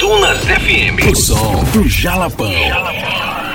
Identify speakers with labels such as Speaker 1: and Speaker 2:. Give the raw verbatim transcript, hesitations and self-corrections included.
Speaker 1: Som nas F M. O som do Jalapão. Jalapão.